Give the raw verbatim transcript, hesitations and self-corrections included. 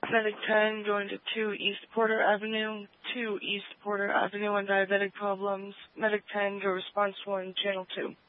Medic ten going to two East Porter Avenue, two East Porter Avenue on diabetic problems. Medic ten, go response one, channel two.